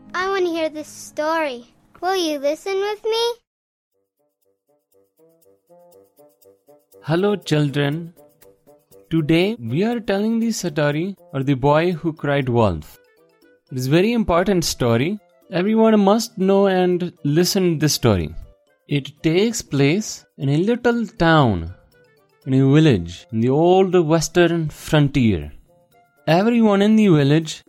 I want to hear this story. Will you listen with me? Hello children. Today we are telling the story of the boy who cried wolf. It is a very important story. Everyone must know and listen to this story. It takes place in a little town, in a village, in the old western frontier. Everyone in the village